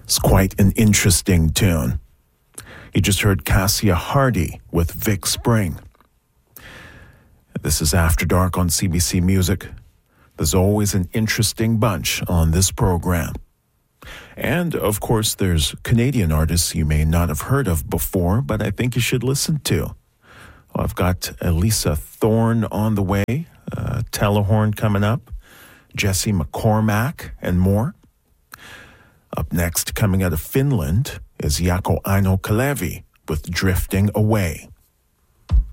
It's quite an interesting tune. You just heard Cassia Hardy with Vic Spring. This is After Dark on CBC Music. There's always an interesting bunch on this program. And, of course, there's Canadian artists you may not have heard of before, but I think you should listen to. I've got Elisa Thorne on the way, Telehorn coming up, Jesse McCormack, and more. Up next, coming out of Finland, is Jaakko Aino Kalevi with Drifting Away.